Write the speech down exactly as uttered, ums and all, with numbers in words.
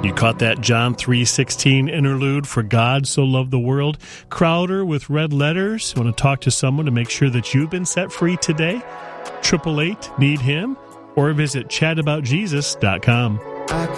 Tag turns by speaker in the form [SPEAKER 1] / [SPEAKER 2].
[SPEAKER 1] You caught that John three sixteen interlude, for God so loved the world. Crowder with red letters. Want to talk to someone to make sure that you've been set free today? eight eight eight, need him? Or visit chat about jesus dot com.